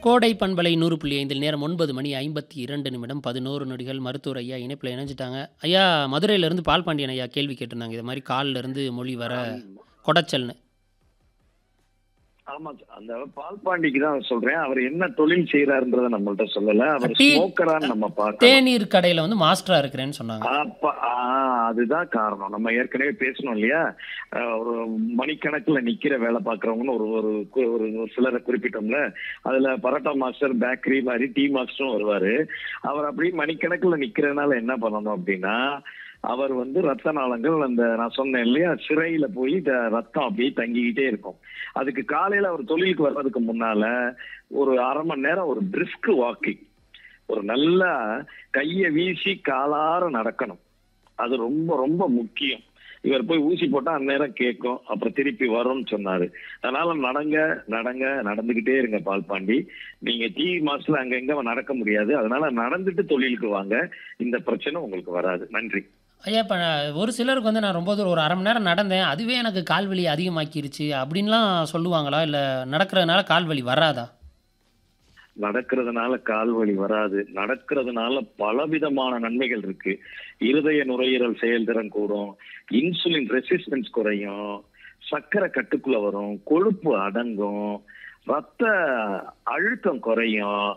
கோடை பண்பலை 100.5 நேரம் 9:52 11 நொடிகள். மருத்துவர் ஐயா இணைப்பில் இணைஞ்சிட்டாங்க. ஐயா மதுரையிலேருந்து பால்பாண்டியன் ஐயா கேள்வி கேட்டிருந்தாங்க. இது மாதிரி கால்ல இருந்து மொழி வர ஆமா. கொடைச்சல்னு. ஆமா. அந்த பால்பாண்டிக்கு தான் சொல்றேன். அவர் என்ன தொழில் செய்யறாருன்றத நம்மள்ட்ட சொல்லல. அவர் டீ ஸ்மோக்கரான்னு நம்ம பார்க்கணும். தேநீர் கடையில் வந்து மாஸ்டரா இருக்கிறேன்னு சொன்னாங்க. அதுதான் காரணம். நம்ம ஏற்கனவே பேசணும் இல்லையா? ஒரு மணிக்கணக்குல நிக்கிற வேலை பார்க்கறவங்கன்னு ஒரு ஒரு ஒரு ஒரு சிலரை குறிப்பிட்டோம்ல. அதுல பரோட்டா மாஸ்டர், பேக்கரி மாதிரி டீ மாஸ்டரும் வருவாரு. அவர் அப்படியே மணிக்கணக்குல நிக்கிறதுனால என்ன பண்ணணும் அப்படின்னா, அவர் வந்து ரத்த நாளங்கள் அந்த நான் சொன்னேன் இல்லையா, சிறையில போய் ரத்தம் அப்படியே தங்கிக்கிட்டே இருக்கும். அதுக்கு காலையில அவர் தொழிலுக்கு வர்றதுக்கு முன்னால ஒரு அரை மணி நேரம் ஒரு பிரிஸ்க் வாக்கிங், ஒரு நல்ல கைய வீசி காலார நடக்கணும். அது ரொம்ப ரொம்ப முக்கியம். இவர் போய் ஊசி போட்டா அந்நேரம் கேட்கும், அப்புறம் திருப்பி வரும்னு சொன்னாரு. அதனால நடந்துகிட்டே இருங்க பால்பாண்டி. நீங்க டீ மாசத்துல அங்க எங்க நடக்க முடியாது. அதனால நடந்துட்டு தொழிலுக்கு வாங்க. இந்த பிரச்சனை உங்களுக்கு வராது. நன்றி. ஐயா இப்போ ஒரு சிலருக்கு வந்து நான் ரொம்ப தூரம் ஒரு அரை மணி நேரம் நடந்தேன், அதுவே எனக்கு கால் வலி அதிகமாக்கிருச்சு அப்படின்லாம் சொல்லுவாங்களா? இல்லை நடக்கிறதுனால கால் வலி வராதா? நடக்கிறதுனால கால் வலி வராது. நடக்கிறதுனால பலவிதமான நன்மைகள் இருக்கு. இருதய நுரையீரல் செயல்திறன் கூடும், இன்சுலின் ரெசிஸ்டன்ஸ் குறையும், சர்க்கரை கட்டுக்குள்ள வரும், கொழுப்பு அடங்கும், ரத்த அழுத்தம் குறையும்,